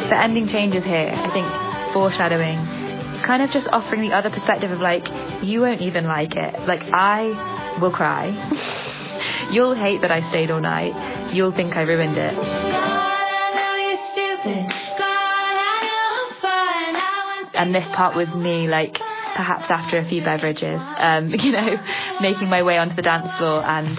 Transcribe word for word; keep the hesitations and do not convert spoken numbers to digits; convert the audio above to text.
the ending changes here, I think, foreshadowing, kind of just offering the other perspective of, like, you won't even like it. Like, I will cry. You'll hate that I stayed all night. You'll think I ruined it. And this part was me, like, perhaps after a few beverages, um, you know, making my way onto the dance floor and